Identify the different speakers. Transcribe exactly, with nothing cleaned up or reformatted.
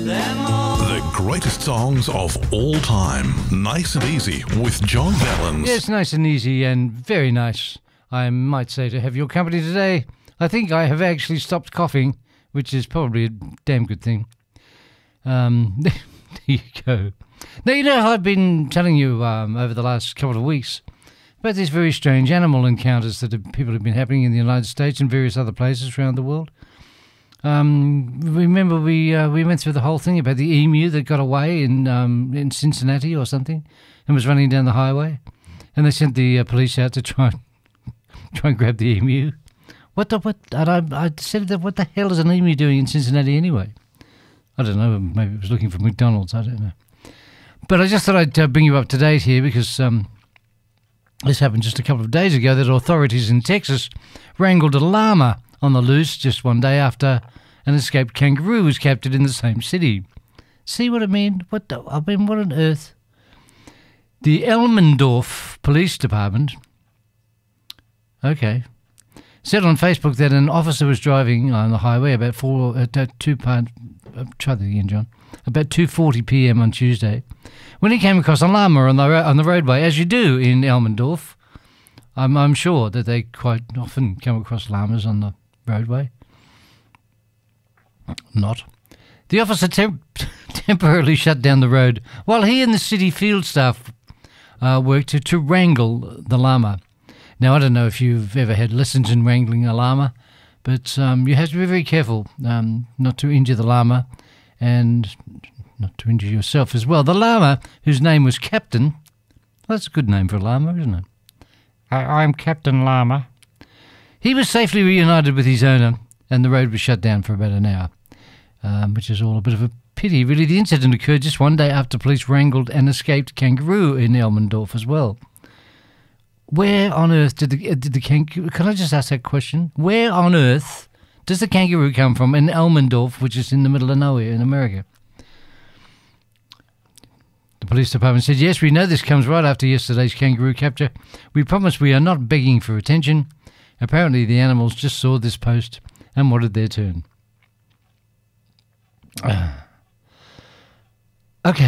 Speaker 1: The greatest songs of all time. Nice and Easy with John Vallens.
Speaker 2: Yes, nice and easy and very nice, I might say, to have your company today. I think I have actually stopped coughing, which is probably a damn good thing. Um, there you go. Now, you know how I've been telling you um, over the last couple of weeks about these very strange animal encounters that have, people have been happening in the United States and various other places around the world. Um, remember we uh, we went through the whole thing about the emu that got away in um, in Cincinnati or something and was running down the highway, and they sent the uh, police out to try and try and grab the emu. What the what? And I I said that what the hell is an emu doing in Cincinnati anyway? I don't know. Maybe it was looking for McDonald's. I don't know. But I just thought I'd uh, bring you up to date here because um, this happened just a couple of days ago. That authorities in Texas wrangled a llama on the loose just one day after an escaped kangaroo was captured in the same city. See what I mean? What the, I mean, what on earth? The Elmendorf Police Department, okay, said on Facebook that an officer was driving on the highway about four, uh, two part, uh, try that again, John, about two forty p.m. on Tuesday, when he came across a llama on the ro- on the roadway, as you do in Elmendorf. I'm, I'm sure that they quite often come across llamas on the roadway. Not. The officer temp- temporarily shut down the road while he and the city field staff uh, worked to, to wrangle the llama. Now, I don't know if you've ever had lessons in wrangling a llama, but um, you have to be very careful um, not to injure the llama and not to injure yourself as well. The llama, whose name was Captain, well, that's a good name for a llama, isn't it? I- I'm Captain Llama. He was safely reunited with his owner, and the road was shut down for about an hour, um, which is all a bit of a pity, really. The incident occurred just one day after police wrangled an escaped kangaroo in Elmendorf as well. Where on earth did the, uh, did the kangaroo... Can I just ask that question? Where on earth does the kangaroo come from in Elmendorf, which is in the middle of nowhere in America? The police department said, yes, we know this comes right after yesterday's kangaroo capture. We promise we are not begging for attention. Apparently the animals just saw this post and wanted their turn. Ah.